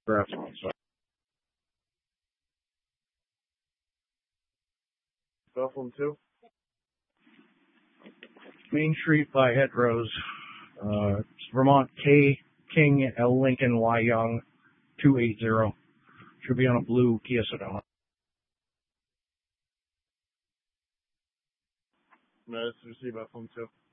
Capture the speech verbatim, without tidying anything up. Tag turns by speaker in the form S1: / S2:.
S1: Perhaps on site. Cell phone two. Main Street by Hedrose. Uh, Vermont K King L Lincoln Y Young two eight zero. Should be on a blue Kia Sedona. No, it's received by phone two.